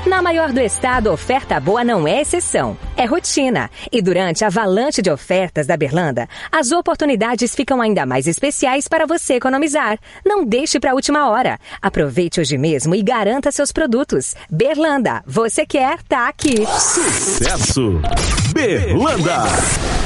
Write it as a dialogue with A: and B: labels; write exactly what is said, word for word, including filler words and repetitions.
A: Na maior do estado, oferta boa não é exceção, é rotina. E durante a avalanche de ofertas da Berlanda, as oportunidades ficam ainda mais especiais para você economizar. Não deixe para a última hora. Aproveite hoje mesmo e garanta seus produtos. Berlanda, você quer, tá aqui.
B: Sucesso! Berlanda!